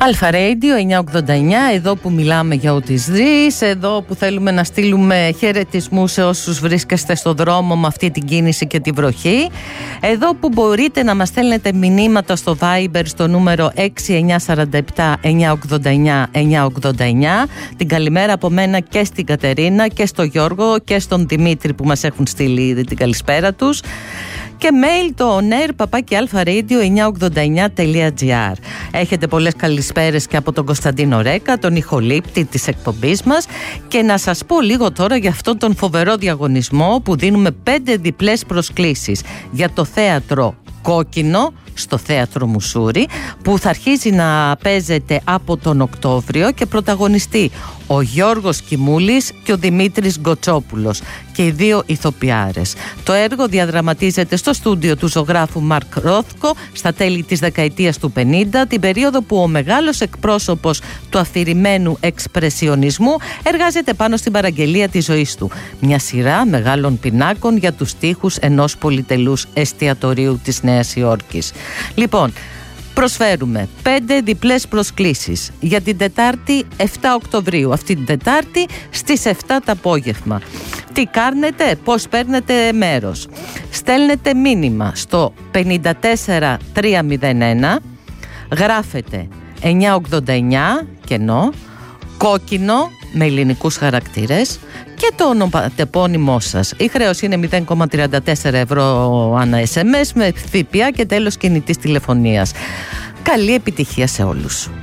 Αλφα Radio 989, εδώ που μιλάμε για ό,τι ζεις, εδώ που θέλουμε να στείλουμε χαιρετισμούς σε όσους βρίσκεστε στο δρόμο με αυτή την κίνηση και τη βροχή, εδώ που μπορείτε να μας στέλνετε μηνύματα στο Viber στο νούμερο 6947 989 989. Την καλημέρα από μένα και στην Κατερίνα και στο Γιώργο και στον Δημήτρη που μας έχουν στείλει ήδη την καλησπέρα τους. Και mail το onair@alfaradio989.gr. Έχετε πολλές καλησπέρες και από τον Κωνσταντίνο Ρέκα, τον ηχολήπτη της εκπομπής μας. Και να σας πω λίγο τώρα για αυτόν τον φοβερό διαγωνισμό που δίνουμε 5 διπλές προσκλήσεις για το θέατρο Κόκκινο στο θέατρο Μουσούρι, που θα αρχίσει να παίζεται από τον Οκτώβριο και πρωταγωνιστεί ο Γιώργος Κιμούλης και ο Δημήτρης Γκοτσόπουλος και οι δύο ηθοποιάρες. Το έργο διαδραματίζεται στο στούντιο του ζωγράφου Μαρκ Ρόθκο στα τέλη της δεκαετίας του 50, την περίοδο που ο μεγάλος εκπρόσωπος του αφηρημένου εξπρεσιονισμού εργάζεται πάνω στην παραγγελία της ζωής του. Μια σειρά μεγάλων πινάκων για τους τοίχους ενός πολυτελούς εστιατορίου της Νέας Υόρκης. Λοιπόν, προσφέρουμε 5 διπλές προσκλήσεις για την Τετάρτη 7 Οκτωβρίου, αυτή την Τετάρτη στις 7 το απόγευμα. Τι κάνετε, πώς παίρνετε μέρος? Στέλνετε μήνυμα στο 54301, γράφετε 989 κενό, Κόκκινο με ελληνικούς χαρακτήρες και το ονοματεπώνυμό σας. Η χρέωση είναι 0,34 ευρώ ανά SMS με ΦΠΑ και τέλος κινητής τηλεφωνίας. Καλή επιτυχία σε όλους.